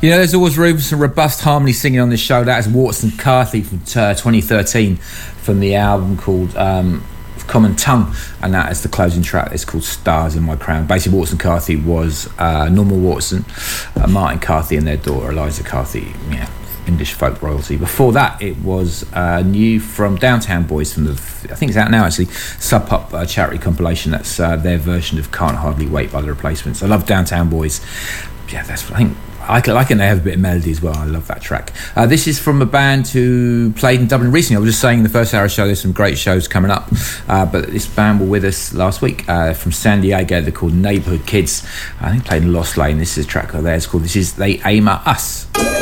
You know, there's always room for some robust harmony singing on this show. That is Watson Carthy from 2013 from the album called Common Tongue, and that is the closing track. It's called Stars in My Crown. Basically, Watson Carthy was Norman Watson, Martin Carthy and their daughter Eliza Carthy, English folk royalty. Before that, it was new from Downtown Boys from the, I think it's out now actually, Sub Pop charity compilation. That's their version of Can't Hardly Wait by the Replacements. I love Downtown Boys. Yeah, that's what I think. I can they have a bit of melody as well. I love that track. This is from a band who played in Dublin recently. I was just saying in the first hour of the show there's some great shows coming up, but this band were with us last week from San Diego. They're called Neighborhood Kids. I think played in Lost Lane. This is a track of theirs called They Aim at Us.